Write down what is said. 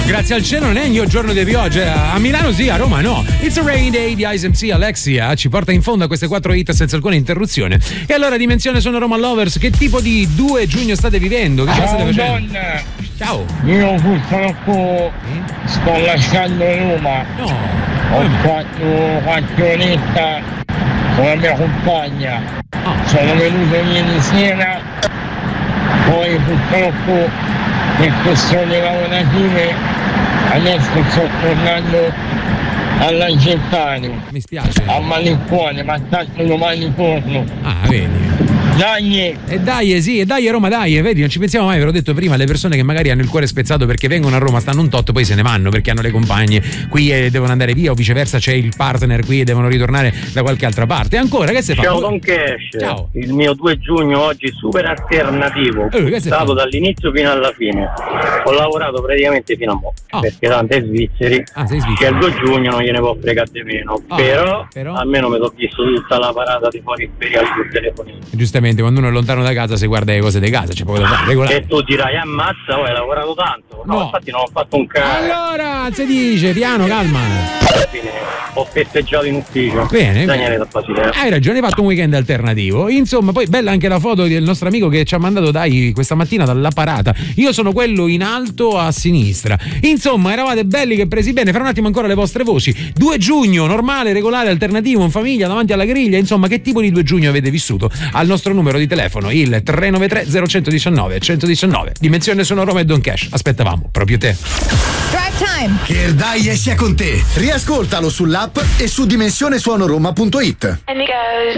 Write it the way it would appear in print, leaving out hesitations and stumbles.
Grazie al cielo non è ogni giorno di pioggia. A Milano sì, a Roma no. It's a rain day di Ice MC. Alexia ci porta in fondo a queste 4 hit senza alcuna interruzione. E allora, Dimensione Sono Roma Lovers, che tipo di 2 giugno state vivendo? Che cosa state facendo? Ciao. Io purtroppo sto lasciando Roma. No. Ho fatto 4 orette con la mia compagna. Sono venuto ieri sera, poi purtroppo per questioni lavorative adesso sto tornando alla Gettani. Mi spiace. A malincuore, ma tanto domani torno. Ah, vedi. Dai! E dai, sì, e dai Roma, dai, vedi, non ci pensiamo mai, ve l'ho detto prima, le persone che magari hanno il cuore spezzato perché vengono a Roma, stanno un tot, poi se ne vanno perché hanno le compagne qui e devono andare via, o viceversa c'è il partner qui e devono ritornare da qualche altra parte. E ancora, che si fa? Ciao Don Cash. Ciao. Il mio 2 giugno oggi super alternativo, che stato dall'inizio fino alla fine. Ho lavorato praticamente fino a mo', perché tanto è svizzeri. Sei svizzeri. Che il 2 giugno non gliene può fregare di meno. Però almeno mi sono visto tutta la parata di fuori imperiali sul telefonino. Giustamente, quando uno è lontano da casa si guarda le cose di casa, c'è poco da fare, regolare. E tu dirai ammazza, hai lavorato tanto. No, infatti non ho fatto un cazzo. Allora, si dice, piano, calma. Alla fine ho festeggiato in ufficio. Bene, Daniele da Basilea. hai ragione, hai fatto un weekend alternativo. Insomma, poi bella anche la foto del nostro amico che ci ha mandato questa mattina dalla parata. Io sono quello in alto a sinistra. Insomma, eravate belli che presi bene. Fra un attimo ancora le vostre voci. 2 giugno, normale, regolare, alternativo, in famiglia, davanti alla griglia. Insomma, che tipo di 2 giugno avete vissuto? Al nostro numero di telefono, il 393 0119 119. Dimensione Sono Roma e Don Cash. Aspettavamo proprio te. Drive Time. Che il dai sia con te. Riascoltalo sull'app e su dimensionesuonoroma.it. And it goes